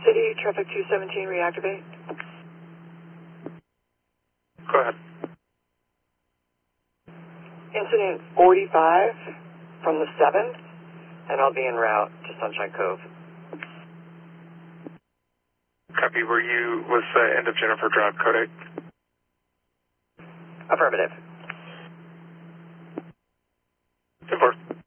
City, traffic 217, reactivate. Go ahead. Incident 45 from the 7th, and I'll be en route to Sunshine Cove. Copy. Were you, was end of Jennifer Drive code 8? Affirmative. 10-4.